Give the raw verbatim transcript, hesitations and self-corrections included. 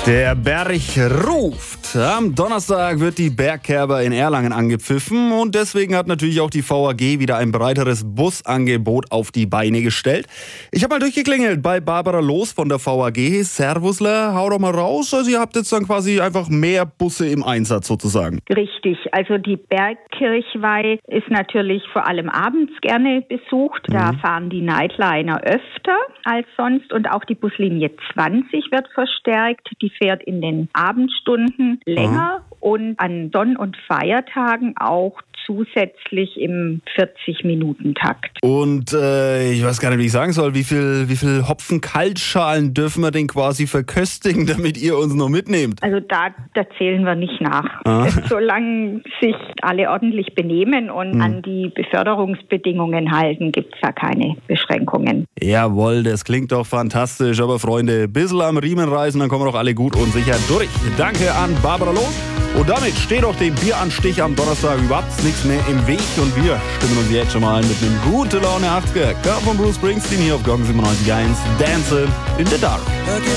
Der Berg ruft. Am Donnerstag wird die Bergkerber in Erlangen angepfiffen und deswegen hat natürlich auch die V A G wieder ein breiteres Busangebot auf die Beine gestellt. Ich habe mal durchgeklingelt bei Barbara Loos von der V A G. Servusler, hau doch mal raus. Also ihr habt jetzt dann quasi einfach mehr Busse im Einsatz sozusagen. Richtig, also die Bergkirchweih ist natürlich vor allem abends gerne besucht. Da mhm. fahren die Nightliner öfter als sonst und auch die Buslinie zwanzig wird verstärkt. Die fährt in den Abendstunden länger mhm. und an Sonn- und Feiertagen auch zusätzlich im vierzig-Minuten-Takt. Und äh, ich weiß gar nicht, wie ich sagen soll, wie viel, wie viel Hopfen-Kaltschalen dürfen wir denn quasi verköstigen, damit ihr uns noch mitnehmt? Also da, da zählen wir nicht nach. Ah. Solange sich alle ordentlich benehmen und hm. an die Beförderungsbedingungen halten, gibt es da keine Beschränkungen. Jawohl, das klingt doch fantastisch. Aber Freunde, ein bisschen am Riemen reißen, dann kommen wir doch alle gut und sicher durch. Danke an Barbara Loos. Und damit steht auch dem Bieranstich am Donnerstag überhaupt nichts mehr im Weg. Und wir stimmen uns jetzt schon mal mit einem gute Laune achtziger. Von Bruce Springsteen hier auf Gong siebenundneunzig Komma eins. Dance in the Dark.